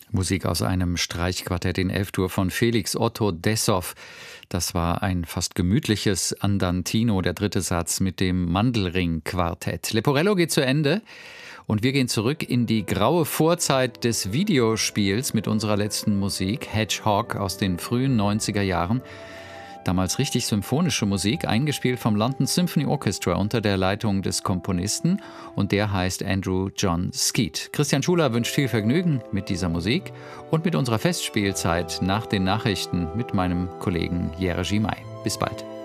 Musik aus einem Streichquartett in F-Dur von Felix Otto Dessow. Das war ein fast gemütliches Andantino, der dritte Satz mit dem Mandelring-Quartett. Leporello geht zu Ende und wir gehen zurück in die graue Vorzeit des Videospiels mit unserer letzten Musik, Hedgehog aus den frühen 90er Jahren. Damals richtig symphonische Musik, eingespielt vom London Symphony Orchestra unter der Leitung des Komponisten, und der heißt Andrew John Skeet. Christian Schuler wünscht viel Vergnügen mit dieser Musik und mit unserer Festspielzeit nach den Nachrichten mit meinem Kollegen Jerzy May. Bis bald.